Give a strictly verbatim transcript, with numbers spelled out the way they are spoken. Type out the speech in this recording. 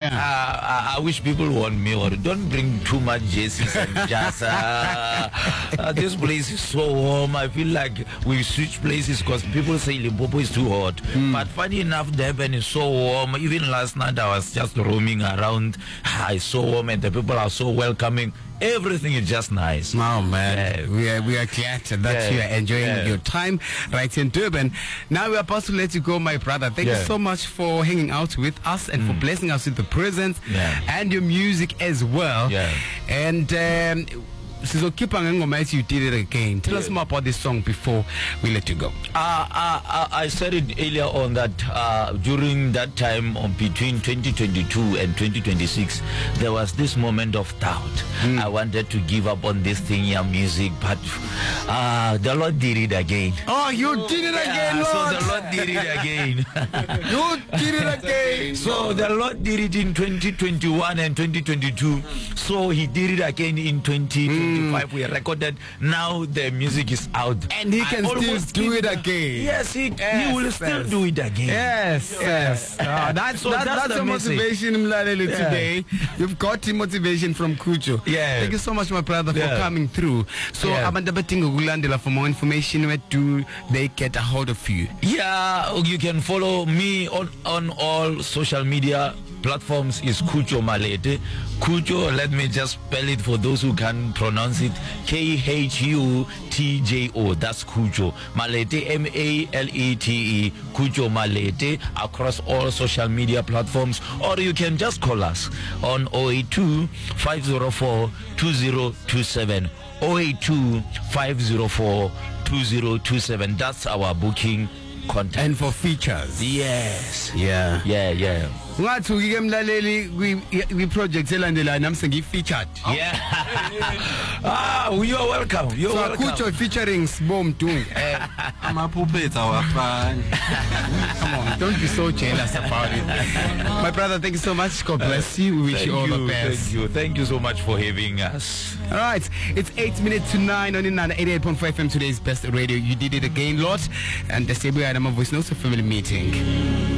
I, I wish people warn me, or don't bring too much jerseys and just. Uh, uh, this place is so warm. I feel like we switch places because people say Limpopo is too hot. Mm. But funny enough, Durban is so warm. Even last night, I was just roaming around. Ah, it's so warm, and the people are so welcoming. Everything is just nice. Oh man, yeah. we are we are glad that yeah. you are enjoying yeah. your time right in Durban. Now we are about to let you go, my brother. Thank yeah. you so much for hanging out with us and mm. for blessing us with the presence yeah. and your music as well. Yeah. And um, so keep on you did it again. Tell yeah. us more about this song before we let you go. Uh, uh, I said it earlier on that uh, during that time of between twenty twenty-two and twenty twenty-six, there was this moment of doubt. Mm. I wanted to give up on this thing, yeah, music, but uh, the Lord did it again. Oh, you did it again, yeah, Lord. So the Lord did it again. You did it again. So the Lord did it in twenty twenty-one and twenty twenty-two. So he did it again in twenty twenty-five. Mm. We recorded. Now the music is out, and he can still do it again. Yes, he, yes, he will yes. still do it again. Yes, yes. Oh, that's so that, that's, that's the motivation, Mlaleli, yeah. today. You've got the motivation from Kucho. Yeah. Thank you so much, my brother, for yeah. coming through. So, yeah. for more information, where do they get a hold of you? Yeah, you can follow me on on all social media platforms. Is Kucho Malete. Kucho, let me just spell it for those who can pronounce it. K H U T J O. That's Kucho Malete, M A L E T E. Kucho Malete across all social media platforms, or you can just call us on zero eight two, five zero four, two zero two seven. zero eight two, five zero four, two zero two seven. That's our booking contact. And for features. Yes. Yeah. Yeah, yeah. We we project I'm saying featured. Yeah. Ah, you are welcome. You are so welcome. Kucho featuring Sbom too. I'm a puppet, our fan. Come on, don't be so jealous about it. My brother, thank you so much. God bless you. We wish thank you all you, the best. Thank you. Thank you so much for having us. All right, it's eight minutes to nine on the eighty-eight point five F M, today's best radio. You did it again, Lord. And the Cebu Adama Voice Notes Family Meeting.